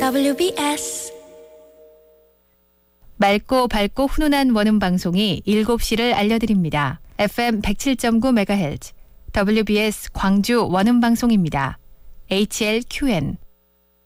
WBS 맑고 밝고 훈훈한 원음 방송이 7시를 알려드립니다. FM 107.9MHz WBS 광주 원음 방송입니다. HLQN